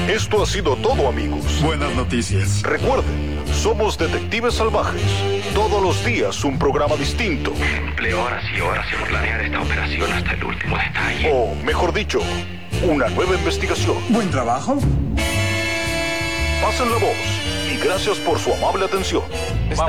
Esto ha sido todo, amigos. Buenas noticias. Recuerden, somos detectives salvajes. Todos los días un programa distinto. Empleo horas y horas en planear esta operación hasta el último detalle. O, mejor dicho, una nueva investigación. Buen trabajo. Pasen la voz y gracias por su amable atención.